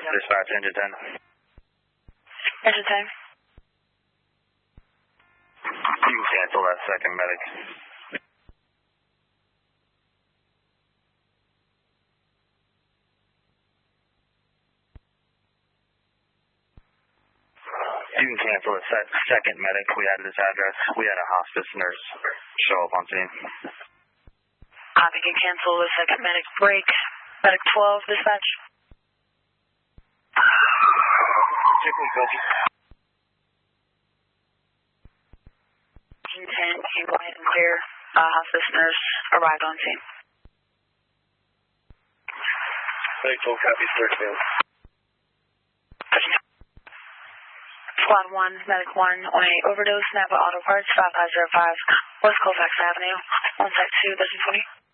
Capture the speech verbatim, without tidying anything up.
Dispatch, engine ten. Engine ten. You can cancel that second medic. You can cancel the se second medic. We had this address. We had a hospice nurse show up on scene. Copy, can cancel the second medic. Break. Medic twelve, dispatch. Engine ten, you quiet and clear. Uh, hospice nurse arrived on scene. Medic twelve, copy, Springfield. Squad one, Medic one, on a overdose, Napa Auto Parts, five five zero five, West Colfax Avenue, on site two, dozen twenty.